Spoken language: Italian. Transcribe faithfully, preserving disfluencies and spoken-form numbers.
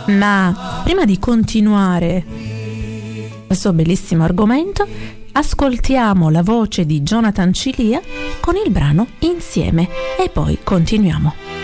Ma prima di continuare questo bellissimo argomento, ascoltiamo la voce di Jonathan Cilia con il brano Insieme e poi continuiamo.